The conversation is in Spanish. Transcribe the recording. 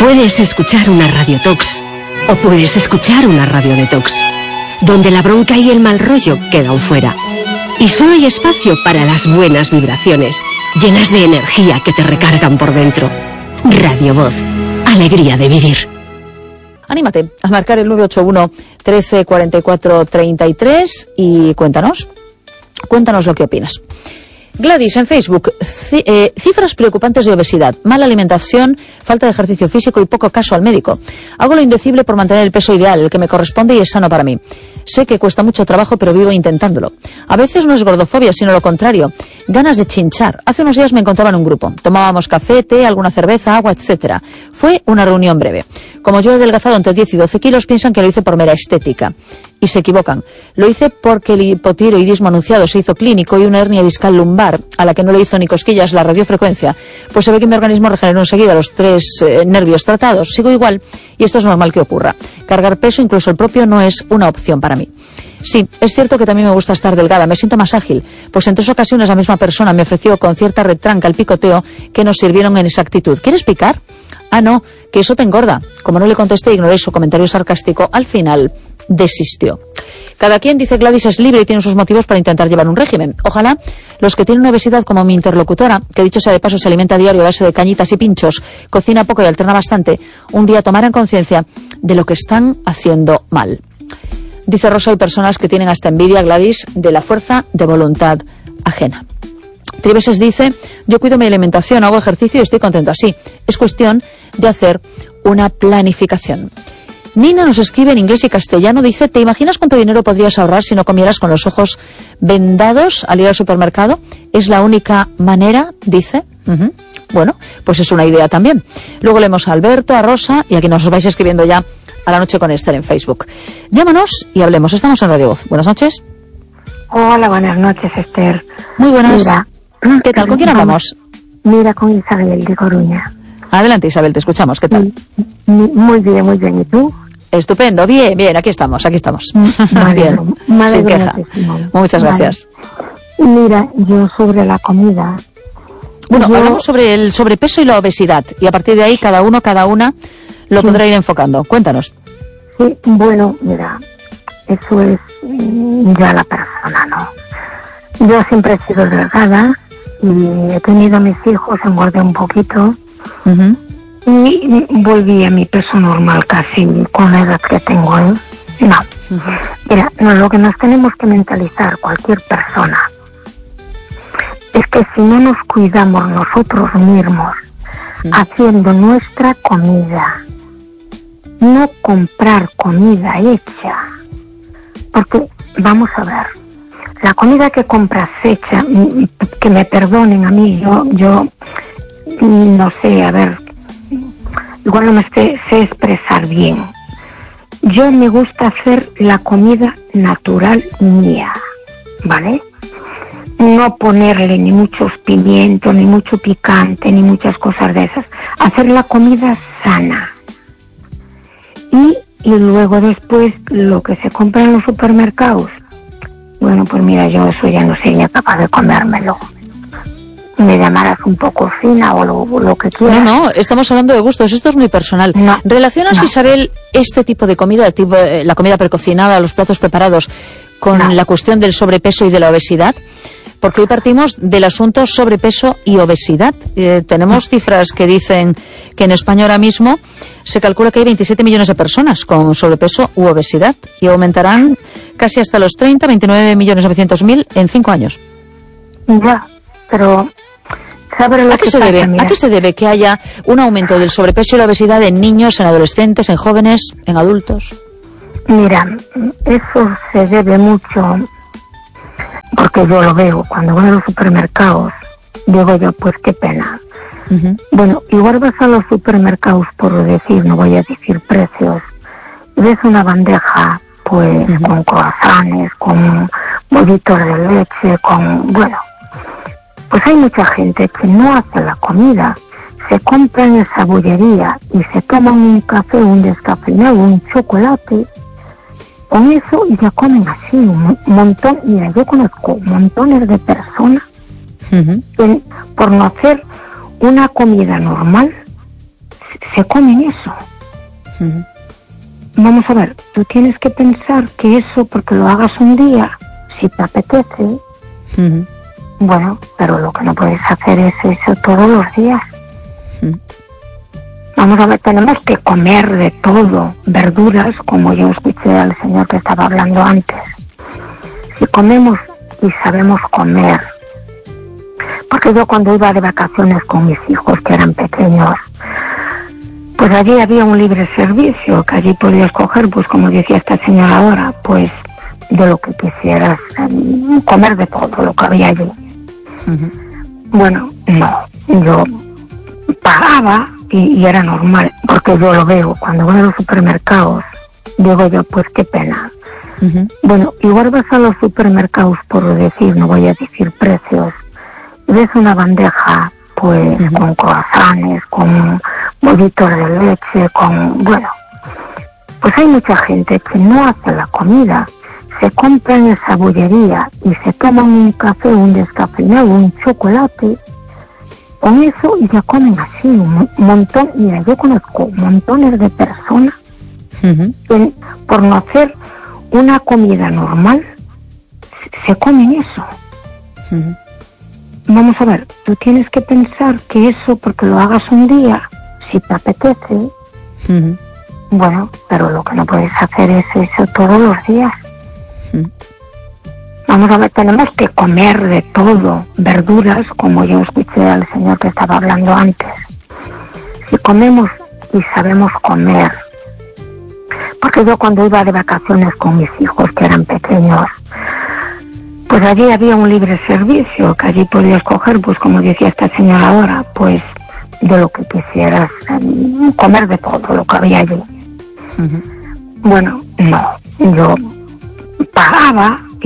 Puedes escuchar una radiotox o puedes escuchar una radio detox, donde la bronca y el mal rollo quedan fuera. Y solo hay espacio para las buenas vibraciones, llenas de energía que te recargan por dentro. Radio Voz, alegría de vivir. Anímate a marcar el 981 13 44 33 y cuéntanos lo que opinas. Gladys, en Facebook, cifras preocupantes de obesidad, mala alimentación, falta de ejercicio físico y poco caso al médico. Hago lo indecible por mantener el peso ideal, el que me corresponde y es sano para mí. Sé que cuesta mucho trabajo, pero vivo intentándolo. A veces no es gordofobia, sino lo contrario, ganas de chinchar. Hace unos días me encontraba en un grupo. Tomábamos café, té, alguna cerveza, agua, etc. Fue una reunión breve. Como yo he adelgazado entre 10 y 12 kilos, piensan que lo hice por mera estética. Y se equivocan. Lo hice porque el hipotiroidismo anunciado se hizo clínico y una hernia discal lumbar, a la que no le hizo ni cosquillas la radiofrecuencia, pues se ve que mi organismo regeneró enseguida los 3 nervios tratados. Sigo igual y esto es normal que ocurra. Cargar peso, incluso el propio, no es una opción para mí. Sí, es cierto que también me gusta estar delgada, me siento más ágil, pues en 3 ocasiones la misma persona me ofreció con cierta retranca el picoteo que nos sirvieron en esa actitud. ¿Quieres picar? Ah, no, que eso te engorda. Como no le contesté e ignoré su comentario sarcástico, al final desistió. Cada quien, dice Gladys, es libre y tiene sus motivos para intentar llevar un régimen. Ojalá los que tienen obesidad como mi interlocutora, que dicho sea de paso se alimenta a diario a base de cañitas y pinchos, cocina poco y alterna bastante, un día tomaran conciencia de lo que están haciendo mal. Dice Rosa, hay personas que tienen hasta envidia, Gladys, de la fuerza de voluntad ajena. Triveses dice, yo cuido mi alimentación, hago ejercicio y estoy contento así. Es cuestión de hacer una planificación. Nina nos escribe en inglés y castellano, dice, ¿te imaginas cuánto dinero podrías ahorrar si no comieras con los ojos vendados al ir al supermercado? Es la única manera, dice. Bueno, pues es una idea también. Luego leemos a Alberto, a Rosa y a quienes nos vais escribiendo ya a la noche con Esther en Facebook. Llámanos y hablemos. Estamos en Radio Voz. Buenas noches. Hola, buenas noches, Esther. Muy buenas. Mira, ¿qué tal? ¿Con quién hablamos? Mira, con Isabel de Coruña. Adelante, Isabel, te escuchamos. ¿Qué tal? Muy bien, muy bien. ¿Y tú? Estupendo, bien, aquí estamos. Muy bien, sin queja. Muchas gracias. Mira, yo sobre la comida. Bueno, hablamos sobre el sobrepeso y la obesidad, y a partir de ahí cada una lo podrá ir enfocando. Cuéntanos. Sí, bueno, mira, eso es ya la persona, ¿no? Yo siempre he sido delgada y he tenido a mis hijos, engordé un poquito y volví a mi peso normal casi con la edad que tengo, ¿eh? No. Mira, lo que nos tenemos que mentalizar cualquier persona es que si no nos cuidamos nosotros mismos haciendo nuestra comida, no comprar comida hecha, porque vamos a ver, la comida que compras hecha, que me perdonen a mí, yo no sé, a ver, igual no me sé expresar bien. Yo me gusta hacer la comida natural mía, ¿vale? No ponerle ni muchos pimientos, ni mucho picante, ni muchas cosas de esas. Hacer la comida sana. Y luego después lo que se compra en los supermercados. Bueno, pues mira, yo eso ya no sería capaz de comérmelo. Me llamarás un poco fina o lo que quieras. No, estamos hablando de gustos, esto es muy personal. No, ¿Relacionas, Isabel, este tipo de comida, la comida precocinada, los platos preparados, con la cuestión del sobrepeso y de la obesidad? Porque hoy partimos del asunto sobrepeso y obesidad. Tenemos cifras que dicen que en España ahora mismo se calcula que hay 27 millones de personas con sobrepeso u obesidad y aumentarán casi hasta los 29.900.000 en 5 años. Ya, pero ¿sabes lo ¿A qué se debe? ¿A qué se debe que haya un aumento del sobrepeso y la obesidad en niños, en adolescentes, en jóvenes, en adultos? Mira, eso se debe mucho, porque yo lo veo cuando voy a los supermercados, digo yo, pues qué pena. Bueno, igual vas a los supermercados, por decir, no voy a decir precios, ves una bandeja, pues, con croissants, con bollitos de leche, bueno, pues hay mucha gente que no hace la comida, se compran esa bollería y se toman un café, un descafeinado, un chocolate, con eso y ya comen así un montón. Mira, yo conozco montones de personas que por no hacer una comida normal se comen eso. Vamos a ver, tú tienes que pensar que eso, porque lo hagas un día, si te apetece, bueno, pero lo que no puedes hacer es eso todos los días. Vamos a ver, tenemos que comer de todo, verduras, como yo escuché al señor que estaba hablando antes. Si comemos y sabemos comer, porque yo cuando iba de vacaciones con mis hijos que eran pequeños, pues allí había un libre servicio, que allí podías coger, pues como decía esta señora ahora, pues de lo que quisieras, comer de todo lo que había allí. Bueno, no, yo pagaba y era normal, porque yo lo veo cuando voy a los supermercados, digo yo, pues qué pena. Bueno, igual vas a los supermercados, por decir, no voy a decir precios, y ves una bandeja pues con croissants, con bollitos de leche, bueno, pues hay mucha gente que no hace la comida, se compran esa bollería y se toman un café, un descafeinado, un chocolate, con eso y ya comen así un montón. Mira, yo conozco montones de personas que por no hacer una comida normal se comen eso. Vamos a ver, tú tienes que pensar que eso, porque lo hagas un día, si te apetece, bueno, pero lo que no puedes hacer es eso todos los días. Vamos a ver, tenemos que comer de todo, verduras, como yo escuché al señor que estaba hablando antes. Si comemos y sabemos comer, porque yo cuando iba de vacaciones con mis hijos que eran pequeños, pues allí había un libre servicio, que allí podías coger, pues como decía esta señora ahora, pues de lo que quisieras, comer de todo lo que había allí. Bueno, no, yo pagaba